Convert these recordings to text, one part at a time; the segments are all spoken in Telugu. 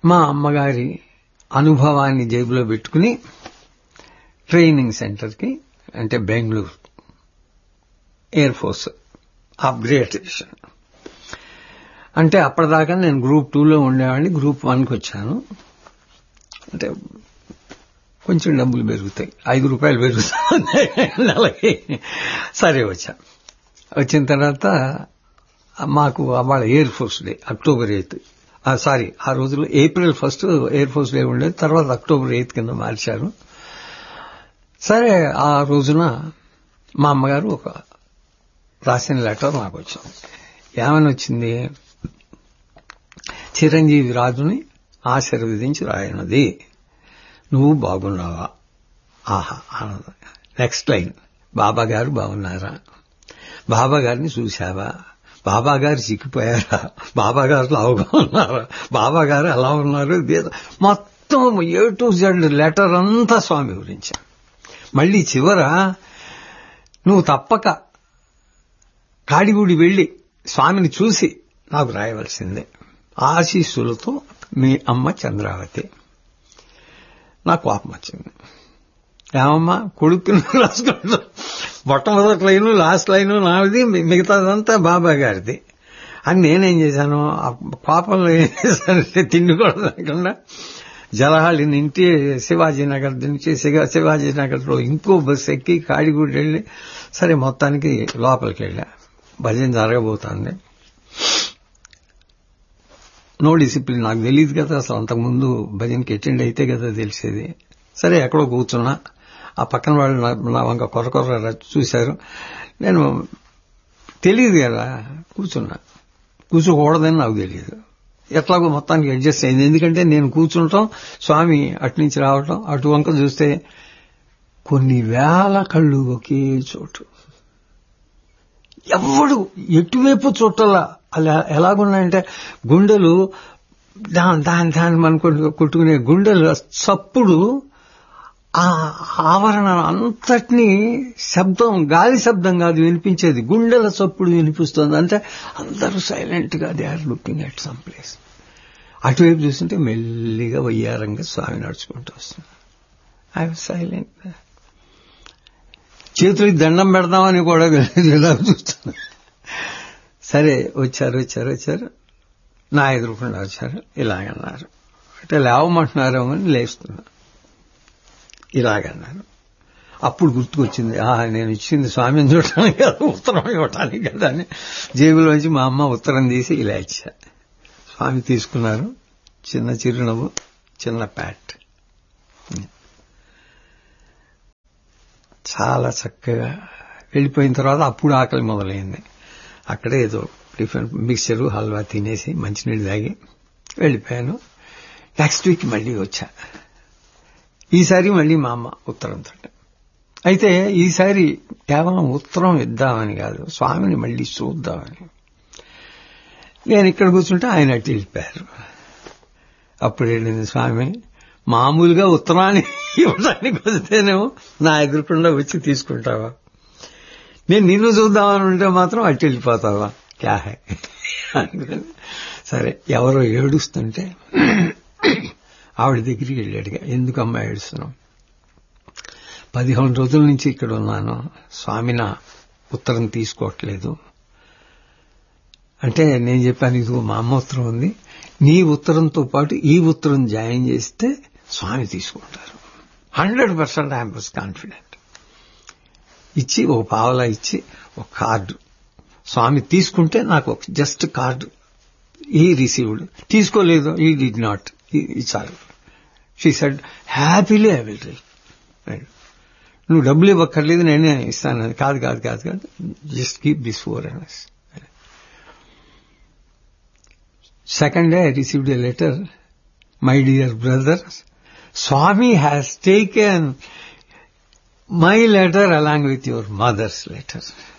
మా అమ్మగారి అనుభవాన్ని జేబులో పెట్టుకుని ట్రైనింగ్ సెంటర్కి, అంటే బెంగళూరు ఎయిర్ ఫోర్స్ అప్గ్రేడేషన్. అంటే అప్పటిదాకా నేను గ్రూప్ 2లో ఉండేవాడిని, గ్రూప్ 1కి వచ్చాను. అంటే కొంచెం డబ్బులు పెరుగుతాయి, ₹5 పెరుగుతాయి నెలకి. సరే వచ్చా. వచ్చిన తర్వాత మాకు అవాళ air force day, October 8th. ఆ రోజుల్లో April 1st air force day ఉండేది, తర్వాత October 8th కింద మార్చారు. సరే ఆ రోజున మా అమ్మగారు ఒక రాసిన లెటర్ నాకు వచ్చింది. ఏమని వచ్చింది? చిరంజీవి రాజుని ఆశీర్వదించి రాయనది, నువ్వు బాగున్నావా? ఆహా ఆనందం. నెక్స్ట్ లైన్, బాబా గారు బాగున్నారా? బాబా గారిని చూశావా? బాబా గారు చిక్కిపోయారా? బాబా గారు లావుగా ఉన్నారా? బాబా గారు ఎలా ఉన్నారు? మొత్తం A to Z లెటర్ అంతా స్వామి గురించి. మళ్ళీ చివర నువ్వు తప్పక కాడిగూడి వెళ్లి స్వామిని చూసి నాకు రాయవలసిందే, ఆశీస్సులతో మీ అమ్మ చంద్రావతి. నాకు కోపం వచ్చింది. ఏమమ్మా కొడుకుని రాసుకుంటా, మొట్టమొదటి లైను లాస్ట్ లైను నాది, మిగతాదంతా బాబా గారిది అని నేనేం చేశాను? ఆ కోపంలో ఏం చేశానంటే, తిండి కూడా లేకుండా జలహాళి నుంచి శివాజీనగర్ నుంచి శివాజీనగర్లో ఇంకో బస్సు ఎక్కి కాడిగూడి వెళ్ళి, సరే మొత్తానికి లోపలికి వెళ్ళా. భజన జరగబోతోంది. నో డిసిప్లిన్, నాకు తెలియదు కదా అసలు. అంతకుముందు భజనకి అటెండ్ అయితే కదా తెలిసేది. సరే ఎక్కడో కూర్చున్నా. ఆ పక్కన వాళ్ళు నా వంక కొర్ర చూశారు. నేను తెలియదు కదా, కూర్చోకూడదని నాకు తెలియదు. ఎట్లాగో మొత్తానికి అడ్జస్ట్ అయింది. ఎందుకంటే నేను కూర్చుంటాం, స్వామి అటు నుంచి రావటం, అటు వంక చూస్తే కొన్ని వేల కళ్ళు ఒకే చోటు. ఎవడు ఎటువైపు చూడాలా, అలా ఎలాగున్నాయంటే గుండెలు దాని మనం కొట్టుకునే గుండెలు చప్పుడు ఆ ఆవరణ అంతటినీ శబ్దం, గాలి శబ్దం కాదు వినిపించేది, గుండెల చప్పుడు వినిపిస్తుంది. అంటే అందరూ సైలెంట్ గా they are looking at some place. అటువైపు చూస్తుంటే మెల్లిగా వయ్యారంగా స్వామి నడుచుకుంటూ వస్తున్నారు. I was silent. చేతులకి దండం పెడదామని కూడా ఇలా చూస్తున్నా. సరే వచ్చారు, నా ఎదురుకుండా వచ్చారు. ఇలాగన్నారు, అంటే లేవమంటున్నారేమో అని లేస్తున్నా. ఇలాగన్నారు. అప్పుడు గుర్తుకొచ్చింది, నేను ఇచ్చింది స్వామిని చూడటానికి కదా, ఉత్తరం ఇవ్వటానికి కదా అని జేబులోంచి మా అమ్మ ఉత్తరం తీసి ఇలా ఇచ్చా. స్వామి తీసుకున్నారు. చిన్న చిరునవ్వు, చిన్న ప్యాట్. చాలా చక్కగా వెళ్ళిపోయిన తర్వాత అప్పుడు ఆకలి మొదలైంది. అక్కడే ఏదో టిఫిన్ మిక్చరు హల్వా తినేసి మంచినీళ్ళు తాగి వెళ్ళిపోయాను. నెక్స్ట్ వీక్ మళ్ళీ వచ్చా. ఈసారి మళ్ళీ మా అమ్మ ఉత్తరంతో. అయితే ఈసారి కేవలం ఉత్తరం ఇద్దామని కాదు, స్వామిని మళ్ళీ చూద్దామని. నేను ఇక్కడ కూర్చుంటే ఆయన అట్టి వెళ్ళిపోయారు. అప్పుడు వెళ్ళింది, స్వామి మామూలుగా ఉత్తరాన్ని ఇవ్వడానికి వస్తేనేమో నా ఎదురుకుండా వచ్చి తీసుకుంటావా, నేను నిన్ను చూద్దామని ఉంటే మాత్రం అట్టి వెళ్ళిపోతావా, క్యా హై. సరే ఎవరో ఏడుస్తుంటే ఆవిడ దగ్గరికి వెళ్ళాడుగా, ఎందుకమ్మా ఏడుస్తున్నాం? 15 రోజుల నుంచి ఇక్కడ ఉన్నాను, స్వామి నా ఉత్తరం తీసుకోవట్లేదు అంటే నేను చెప్పాను, ఇదిగో మా అమ్మ ఉత్తరం ఉంది, నీ ఉత్తరంతో పాటు ఈ ఉత్తరం జాయిన్ చేస్తే స్వామి తీసుకుంటారు. 100% ఐ వాజ్ కాన్ఫిడెంట్. ఇచ్చి ఒక పావలా ఇచ్చి ఒక కార్డు, స్వామి తీసుకుంటే నాకు ఒక జస్ట్ కార్డు, ఈ రిసీవ్డ్, తీసుకోలేదు, ఈ డిడ్ నాట్, ఇచ్చారు. She said happily I will read. నువ్వు డబ్బులు ఇవ్వక్కర్లేదు, నేనే ఇస్తాను. కాదు, just keep this 4 hours. Second day I received a letter, my dear brother, Swami has taken my letter along with your mother's letter.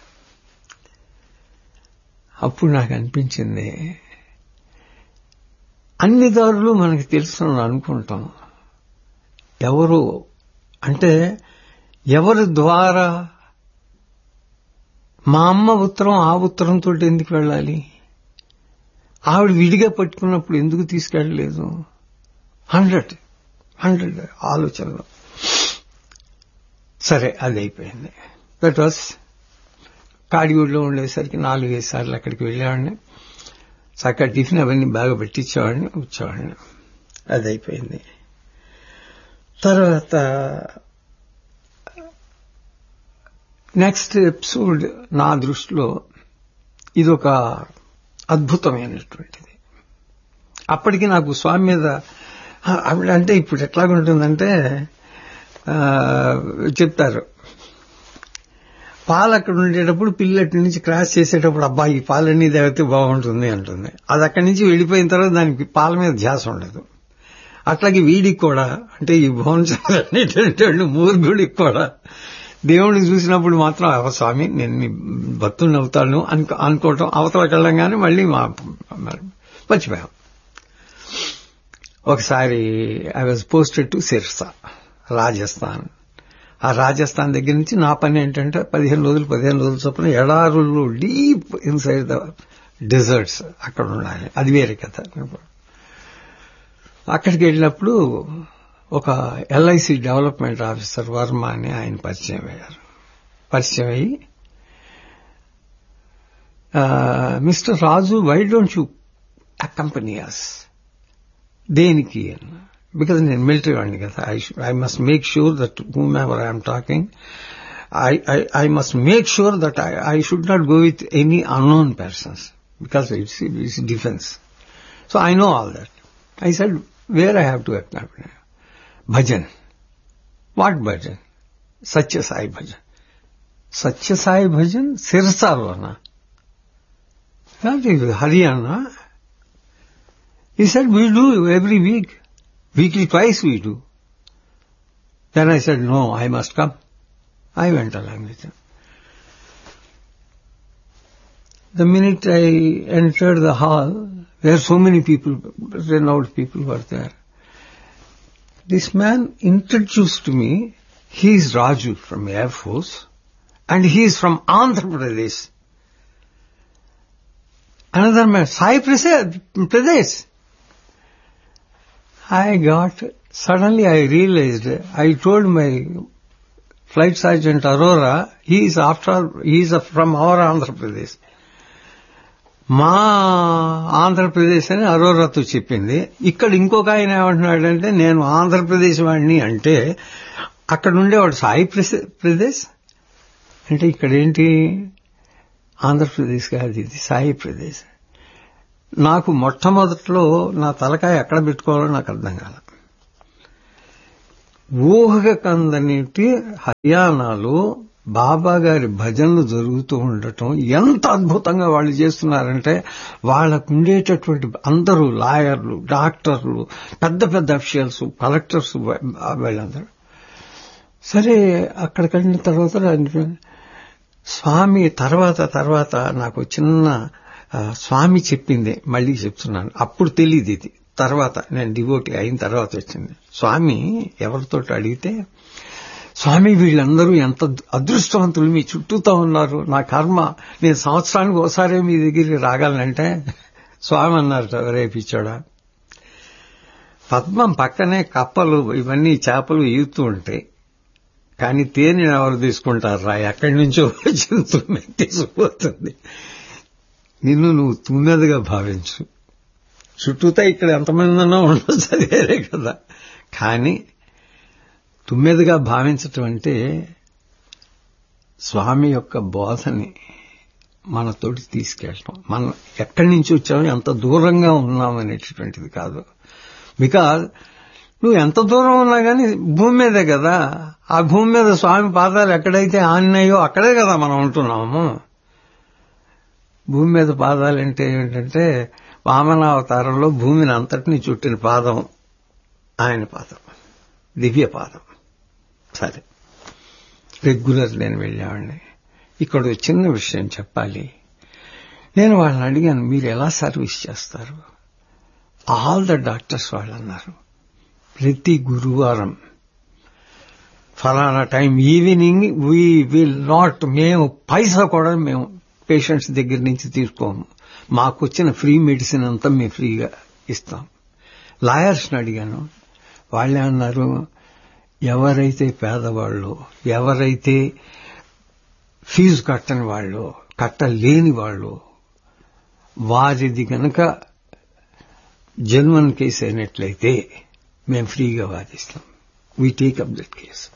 అప్పుడు నాకు అనిపించింది, అన్ని దారులు మనకి తెలుసు అనుకుంటాం, ఎవరు అంటే ఎవరి ద్వారా. మా అమ్మ ఉత్తరం ఆ ఉత్తరంతో ఎందుకు వెళ్ళాలి? ఆవిడ విడిగా పట్టుకున్నప్పుడు ఎందుకు తీసుకెళ్లలేదు? 100 ఆలోచనలు. సరే, అది అయిపోయింది. దట్ వాస్ కాడిగూడలో ఉండేసరికి 4-5 సార్లు అక్కడికి వెళ్ళేవాడిని. చక్కగా టిఫిన్ అవన్నీ బాగా పెట్టించేవాడిని, వచ్చేవాడిని. అది అయిపోయింది. తర్వాత నెక్స్ట్ ఎపిసోడ్ నా దృష్టిలో ఇదొక అద్భుతమైనటువంటిది. అప్పటికి నాకు స్వామి మీద అంటే ఇప్పుడు ఎట్లాగుంటుందంటే చెప్తారు, పాలు అక్కడ ఉండేటప్పుడు పిల్లటి నుంచి క్రాస్ చేసేటప్పుడు అబ్బా ఈ పాలన్నీ తాగితే బాగుంటుంది అంటుంది. అది అక్కడి నుంచి వెళ్ళిపోయిన తర్వాత దానికి పాల మీద ధ్యాస ఉండదు. అట్లాగే వీడికి కూడా, అంటే ఈ భువనచంద్రుడు మూర్ఖుడికి కూడా దేవుడిని చూసినప్పుడు మాత్రం స్వామి నేను నీ భక్తుడిని అవుతాను అనుకోవటం, అవతలకి వెళ్ళంగానే మళ్ళీ మర్చిపోయాం. ఒకసారి I was posted to Sirsa, Rajasthan. ఆ రాజస్థాన్ దగ్గర నుంచి నా పని ఏంటంటే 15 రోజులు చొప్పున ఎడారులు డీప్ ఇన్సైడ్ ద డెజర్ట్స్ అక్కడ ఉండాలి. అది వేరే కథ. అక్కడికి వెళ్ళినప్పుడు ఒక ఎల్ఐసి డెవలప్మెంట్ ఆఫీసర్ వర్మ అని ఆయన పరిచయం అయ్యారు. పరిచయం అయ్యి, mister Raju, why don't you accompany us? దేనికి? బికాజ్ నేను మిలిటరీ వాడిని కదా, I must make sure that whom ever I'm talking, I must make sure that I should not go with any unknown persons because it's defence. So I know all that. I said, where I have to accompany? Bhajan. What bhajan? Sathya Sai bhajan. Sathya Sai bhajan సిర్సాలోనా? Haryana? He said, we do every week. Weekly, twice we do. Then I said, no, I must come. I went along with him. The minute I entered the hall, there were so many people, renowned people were there. This man introduced to me, he is Raju from Air Force, and he is from Andhra Pradesh. Another man, Sai Pradesh. Suddenly I realized, I told my flight sergeant Aurora, he is from our Andhra Pradesh. మా ఆంధ్రప్రదేశ్ అని అరోరాతో చెప్పింది. ఇక్కడ ఇంకొక ఆయన ఏమంటున్నాడంటే, నేను ఆంధ్రప్రదేశ్ వాడిని అంటే, అక్కడ ఉండేవాడు సాయి ప్రదేశ్ అంటే, ఇక్కడేంటి ఆంధ్రప్రదేశ్ కాదు, ఇది సాయి ప్రదేశ్. నాకు మొట్టమొదట్లో నా తలకాయ ఎక్కడ పెట్టుకోవాలో నాకు అర్థం కాల. ఊహకందనిటి హర్యానాలో బాబా గారి భజనలు జరుగుతూ ఉండటం ఎంత అద్భుతంగా వాళ్ళు చేస్తున్నారంటే, వాళ్ళకు ఉండేటటువంటి అందరూ లాయర్లు, డాక్టర్లు, పెద్ద పెద్ద అఫీషియల్స్, కలెక్టర్స్, వీళ్ళందరూ. సరే, అక్కడికి వెళ్ళిన తర్వాత స్వామి తర్వాత నాకు చిన్న స్వామి చెప్పింది మళ్ళీ చెప్తున్నాను. అప్పుడు తెలియదు ఇది, తర్వాత నేను డివోటీ అయిన తర్వాత వచ్చింది. స్వామి ఎవరితో అడిగితే, స్వామి వీళ్ళందరూ ఎంత అదృష్టవంతులు, మీ చుట్టూతో ఉన్నారు, నా కర్మ, నేను సంవత్సరానికి ఒకసారి మీ దగ్గరికి రాగలనంటే, స్వామి అన్నారు, రేపిచ్చాడా, పద్మం పక్కనే కప్పలు ఇవన్నీ చేపలు ఈదుతూ ఉంటాయి, కానీ తేనె ఎవరు తీసుకుంటారా, ఎక్కడి నుంచో వచ్చిన తుమ్మె తీసుకుపోతుంది. నిన్ను నువ్వు తుమ్మెదగా భావించు, చుట్టూతా ఇక్కడ ఎంతమంది ఉన్నా ఉండొచ్చు, అది వేరే కదా, కానీ తుమ్మెదగా భావించటం అంటే స్వామి యొక్క బోధని మనతోటి తీసుకెళ్ళటం. మనం ఎక్కడి నుంచి వచ్చామో, ఎంత దూరంగా ఉన్నామనేటటువంటిది కాదు. బికాజ్ నువ్వు ఎంత దూరం ఉన్నా కానీ భూమి మీదే కదా, ఆ భూమి మీద స్వామి పాదాలు ఎక్కడైతే ఆన్నాయో అక్కడే కదా మనం ఉంటున్నాము. భూమి మీద పాదాలంటే ఏంటంటే, వామనావతారంలో భూమిని అంతటినీ చుట్టిన పాదం ఆయన పాదం, దివ్య పాదం. సరే, రెగ్యులర్ నేను వెళ్ళేవాడిని. ఇక్కడ చిన్న విషయం చెప్పాలి. నేను వాళ్ళని అడిగాను, మీరు ఎలా సర్వీస్ చేస్తారు? ఆల్ ద డాక్టర్స్ వాళ్ళు అన్నారు, ప్రతి గురువారం ఫలానా time evening we will not, మేము పైసా కూడా మేము పేషెంట్స్ దగ్గర నుంచి తీసుకోము, మాకు వచ్చిన ఫ్రీ మెడిసిన్ అంతా మేము ఫ్రీగా ఇస్తాం. లాయర్స్ని అడిగాను. వాళ్ళే అన్నారు, ఎవరైతే పేదవాళ్ళు, ఎవరైతే ఫీజు కట్టని వాళ్ళు, కట్టలేని వాళ్ళు, వారిది కనుక జెన్యున్ కేసు అయినట్లయితే మేము ఫ్రీగా వాదిస్తాం. We take up that case.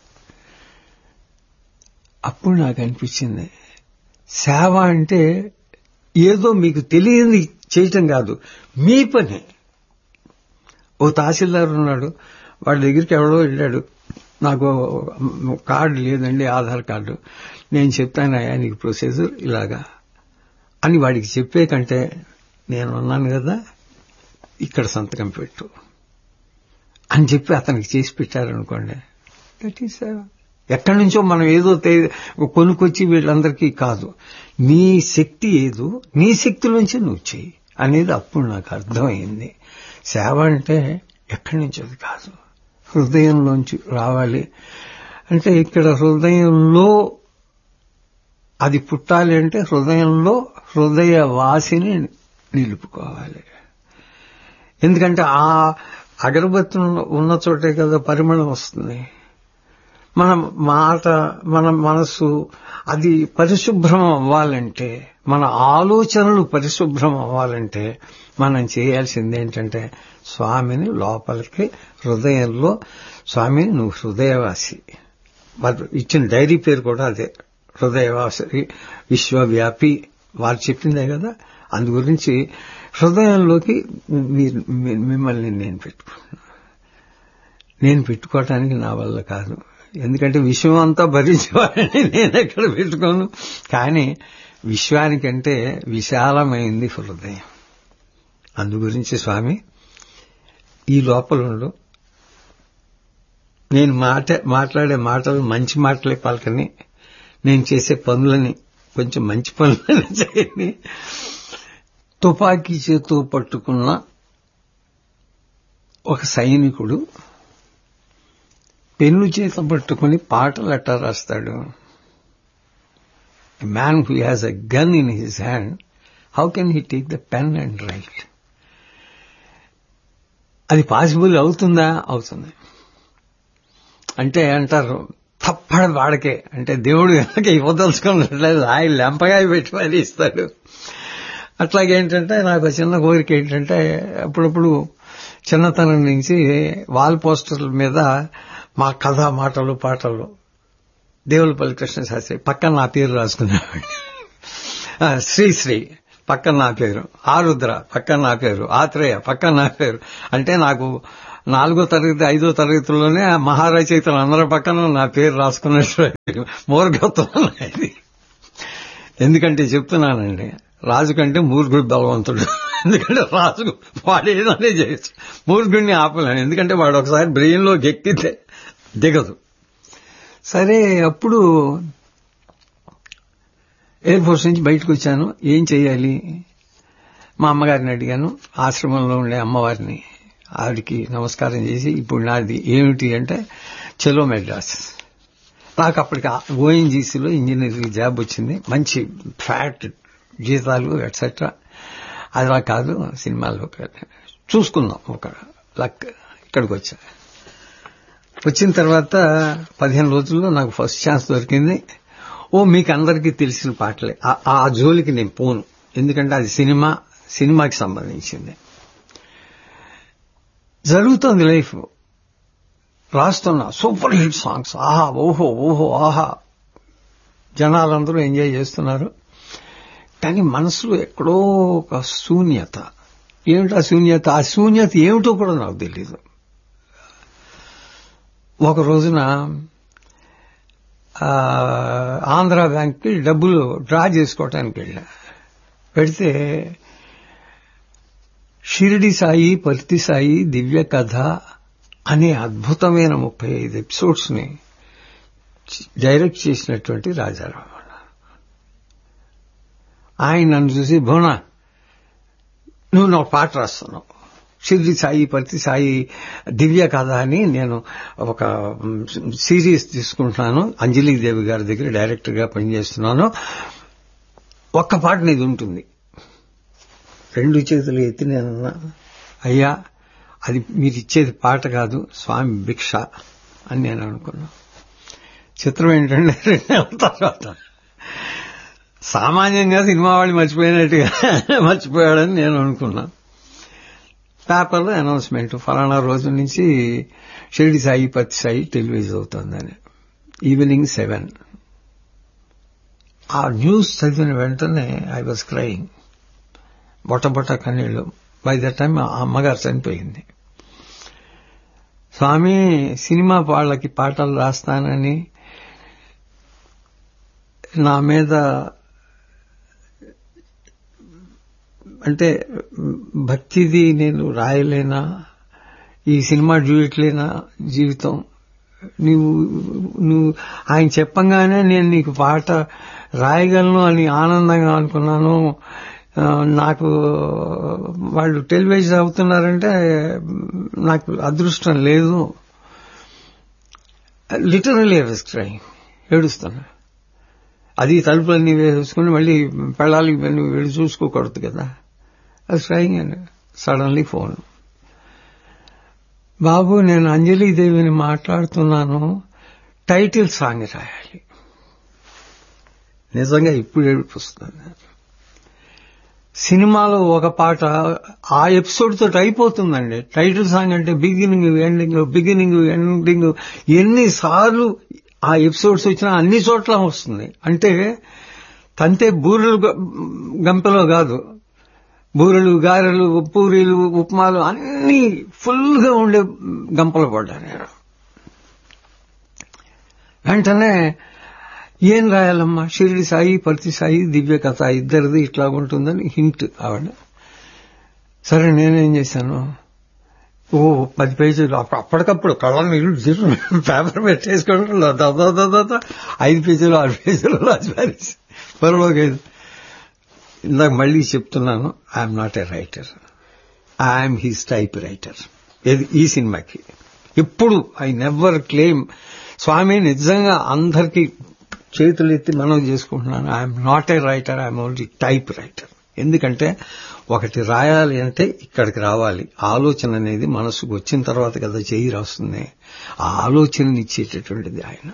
అప్పుడు నాకు అనిపించింది, సేవ అంటే ఏదో మీకు తెలియని చేయటం కాదు, మీ పని. ఓ తహసీల్దార్ ఉన్నాడు, వాడి దగ్గరికి ఎవడో వెళ్ళాడు, నాకు కార్డు లేదండి, ఆధార్ కార్డు. నేను చెప్తానయ్యా నీకు ప్రొసీజర్ ఇలాగా అని వాడికి చెప్పే కంటే నేను ఉన్నాను కదా, ఇక్కడ సంతకం పెట్టు అని చెప్పి అతనికి చేసి పెట్టారనుకోండి, దట్ ఈస్ ఎక్కడి నుంచో మనం ఏదో కొనుక్కొచ్చి వీళ్ళందరికీ కాదు, నీ శక్తి ఏదో నీ శక్తిలోంచి నువ్వు చెయ్యి అనేది అప్పుడు నాకు అర్థమైంది. సేవ అంటే ఎక్కడి నుంచి అది కాదు, హృదయంలోంచి రావాలి. అంటే ఇక్కడ హృదయంలో అది పుట్టాలి అంటే హృదయంలో హృదయ వాసిని నిలుపుకోవాలి. ఎందుకంటే ఆ అగరబత్తి ఉన్న చోటే కదా పరిమళం వస్తుంది. మన మాట, మన మనసు అది పరిశుభ్రం అవ్వాలంటే, మన ఆలోచనలు పరిశుభ్రం అవ్వాలంటే మనం చేయాల్సింది ఏంటంటే స్వామిని లోపలికి హృదయంలో, స్వామిని నువ్వు హృదయవాసి. వారు ఇచ్చిన డైరీ పేరు కూడా అదే, హృదయవాసి విశ్వవ్యాపి. వారు చెప్పిందే కదా. అందు గురించి హృదయంలోకి మిమ్మల్ని నేను పెట్టుకుంటున్నాను. నేను పెట్టుకోవటానికి నా వల్ల కాదు, ఎందుకంటే విశ్వం అంతా భరించేవాడిని నేను ఎక్కడ పెట్టుకోను. కానీ విశ్వానికంటే విశాలమైంది హృదయం. అందు గురించి స్వామి ఈ లోపల ఉండు, నేను మాట్లాడే మాటలు మంచి మాటలే పలకని, నేను చేసే పనులని కొంచెం మంచి పనులని చేయని. తుపాకీ చేతూ పట్టుకున్న ఒక సైనికుడు పెన్ను చేత పట్టుకుని పాటలు ఎట్టా రాస్తాడు? A man who has a gun in his hand, how can he take the pen and write? అది పాసిబుల్ అవుతుందా? అవుతుంది. అంటే అంటారు తప్పడ వాడకే, అంటే దేవుడు కనుక ఇవ్వదలుచుకున్నట్లేదు ఆయన లెంపగా పెట్టి మరి ఇస్తాడు. అట్లాగేంటంటే నాకు చిన్న కోరిక ఏంటంటే, అప్పుడప్పుడు చిన్నతనం నుంచి వాల్ పోస్టర్ల మీద మా కథ, మాటలు, పాటలు, దేవులపల్లి కృష్ణశాస్త్రి పక్కన నా పేరు రాసుకునేవాడిని, శ్రీశ్రీ పక్కన నా పేరు, ఆరుద్ర పక్కన నా పేరు, ఆత్రేయ పక్కన నా పేరు. అంటే నాకు 4వ తరగతి 5వ తరగతిలోనే మహారచయితలు అందరి పక్కన నా పేరు రాసుకున్నట్టు మూర్ఖత్వం ఇది. ఎందుకంటే చెప్తున్నానండి, రాజు కంటే మూర్ఖుడు బలవంతుడు. ఎందుకంటే రాజు వాడేదనే చేయొచ్చు, మూర్ఖుడిని ఆపలేను. ఎందుకంటే వాడు ఒకసారి బ్రెయిన్లో ఎక్కితే దిగదు. సరే, అప్పుడు ఎయిర్ ఫోర్స్ నుంచి బయటకు వచ్చాను. ఏం చేయాలి? మా అమ్మగారిని అడిగాను, ఆశ్రమంలో ఉండే అమ్మవారిని. ఆవిడికి నమస్కారం చేసి, ఇప్పుడు నాది ఏమిటి అంటే చలో మెడ్రాస్. నాకు అప్పటికి ఓఎన్జీసీలో ఇంజనీరింగ్ జాబ్ వచ్చింది, మంచి ఫ్యాట్ జీతాలు ఎట్సెట్రా. అలా కాదు, సినిమాలో చూసుకుందాం ఒక లక్. ఇక్కడికి వచ్చా. వచ్చిన తర్వాత 15 రోజుల్లో నాకు ఫస్ట్ ఛాన్స్ దొరికింది. మీకు అందరికీ తెలిసిన పాటలే, ఆ జోలికి నేను పోను, ఎందుకంటే అది సినిమాకి సంబంధించింది. జరుగుతోంది లైఫ్, రాస్తున్నా సూపర్ హిట్ సాంగ్స్, ఆహా ఓహో ఆహా, జనాలందరూ ఎంజాయ్ చేస్తున్నారు. కానీ మనసులో ఎక్కడో ఒక శూన్యత. ఏమిటి ఆ శూన్యత? ఆ శూన్యత ఏమిటో కూడా నాకు తెలీదు. ఒక రోజున ఆంధ్ర బ్యాంక్కి డబ్బులు డ్రా చేసుకోవటానికి వెళితే షిరిడి సాయి, పర్తి సాయి దివ్య కథ అనే అద్భుతమైన 35 ఎపిసోడ్స్ ని డైరెక్ట్ చేసినటువంటి రాజారావు ఆయన నన్ను చూసి, భువనా నువ్వు నాకు పాట రాస్తున్నావు, షిరిడి సాయి, పర్తి సాయి దివ్య కథ అని నేను ఒక సిరీస్ తీసుకుంటున్నాను, అంజలీదేవి గారి దగ్గర డైరెక్టర్ గా పనిచేస్తున్నాను, ఒక్క పాట నీది ఉంటుంది. 2 చేతులు ఎత్తి నేనన్నా, అయ్యా అది మీరు ఇచ్చేది పాట కాదు, స్వామి భిక్ష అని నేను అనుకున్నా. చిత్రం ఏంటంటే 2 నెలల తర్వాత సామాన్యంగా సినిమా వాళ్ళు మర్చిపోయినట్టుగా మర్చిపోయాడని నేను అనుకున్నా. పేపర్లో అనౌన్స్మెంట్, ఫలానా రోజు నుంచి షిరిడి సాయి పత్తి సాయి టెలివిజన్ అవుతుందని. ఈవినింగ్ 7. ఆ న్యూస్ చదివిన వెంటనే ఐ వాజ్ క్రయింగ్, బొట్ట కన్నీళ్లు. బై ద టైం ఆ అమ్మగారు చనిపోయింది. స్వామి సినిమా వాళ్ళకి పాటలు రాస్తానని నా మీద అంటే భక్తిది నేను రాయలేనా, ఈ సినిమా డ్యూయట్లేనా జీవితం, నువ్వు ఆయన చెప్పంగానే నేను నీకు పాట రాయగలను అని ఆనందంగా అనుకున్నాను. నాకు వాళ్ళు టెలివిజన్ అవుతున్నారంటే నాకు అదృష్టం లేదు. లిటరల్లీ ఐ వాజ్ క్రైయింగ్, ఏడుస్తున్నా. అది తలుపులన్నీ వేసుకుని మళ్ళీ పెళ్ళాలి వెళ్ళి చూసుకోకూడదు కదా. అది క్రైయింగ్. అని సడన్లీ ఫోన్, బాబు నేను అంజలీదేవిని మాట్లాడుతున్నాను, టైటిల్ సాంగ్ రాయాలి. నిజంగా ఇప్పుడు ఏడిపిస్తుంది. సినిమాలో ఒక పాట ఆ ఎపిసోడ్ తోటి అయిపోతుందండి. టైటిల్ సాంగ్ అంటే బిగినింగ్ ఎండింగ్ ఎన్నిసార్లు ఆ ఎపిసోడ్స్ వచ్చినా అన్ని చోట్ల వస్తుంది. అంటే తంతే బూరెలు గంపలో కాదు, బూరెలు, గారెలు, పూరీలు, ఉప్మాలు అన్నీ ఫుల్గా ఉండే గంపలు పడ్డా నేను. వెంటనే ఏం రాయాలమ్మా, షిరిడి సాయి పత్తి సాయి దివ్య కథ ఇద్దరిది ఇట్లా ఉంటుందని హింట్ ఆవిడ. సరే నేనేం చేశాను, 10 పేజీలు అప్పటికప్పుడు కళ్ళ నీళ్ళు పేపర్ పెట్టేసుకోవడం, 5 పేజీలు 6 పేజీలు రాసి త్వరలోకి. ఇందాక మళ్ళీ చెప్తున్నాను, I'm not a writer, I'm his type writer. ఈ సినిమాకి ఎప్పుడు ఐ నెవర్ క్లెయిమ్. స్వామి నిజంగా అందరికీ చేతులెత్తి మనం చేసుకుంటున్నాను, I'm not a writer, I'm only type writer. ఎందుకంటే ఒకటి రాయాలి అంటే ఇక్కడికి రావాలి. ఆలోచన అనేది మనసుకు వచ్చిన తర్వాత కదా చేయి రాస్తుంది. ఆ ఆలోచనని ఇచ్చేటటువంటిది ఆయన.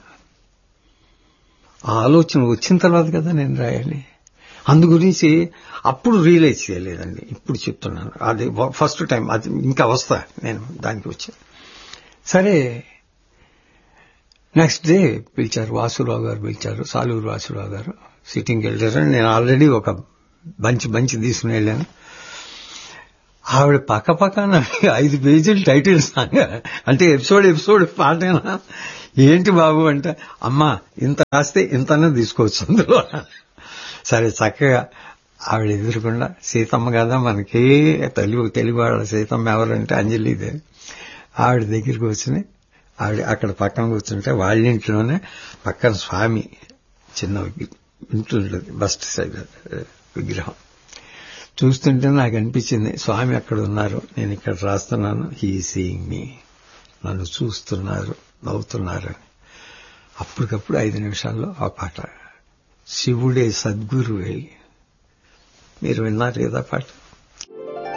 ఆ ఆలోచన వచ్చిన తర్వాత కదా నేను రాయాలి. అందు గురించి అప్పుడు రియలైజ్ చేయలేదండి, ఇప్పుడు చెప్తున్నాను. అది ఫస్ట్ టైం, అది ఇంకా వస్తా నేను దానికి వచ్చి. సరే నెక్స్ట్ డే పిలిచారు, వాసురావు గారు పిలిచారు, సాలూరు వాసురావు గారు. సిట్టింగ్కి వెళ్ళారు. నేను ఆల్రెడీ ఒక బంచి తీసుకుని వెళ్ళాను. ఆవిడ పక్కన 5 పేజీలు టైటిల్ సాంగ్ అంటే ఎపిసోడ్ పాటేనా ఏంటి బాబు అంటే, అమ్మా ఇంత రాస్తే ఇంతనే తీసుకోవచ్చు అందులో. సరే చక్కగా ఆవిడ ఎదురుకుండా, సీతమ్మ కదా మనకి తెలుగు వాళ్ళ సీతమ్మ ఎవరంటే అంజలీదేవి. ఆవిడ దగ్గరికి వచ్చి ఆవిడ అక్కడ పక్కన కూర్చుంటే వాళ్ళ ఇంట్లోనే పక్కన స్వామి చిన్న ఇంట్లో బస్ట్ సైడ్ విగ్రహం చూస్తుంటే నాకు అనిపించింది, స్వామి అక్కడ ఉన్నారు, నేను ఇక్కడ రాస్తున్నాను, హీ సీయింగ్ మీ, నన్ను చూస్తున్నారు, నవ్వుతున్నారు. అప్పటికప్పుడు 5 నిమిషాల్లో ఆ పాట, శివుడే సద్గురువే. మీరు విన్నారు కదా పాట.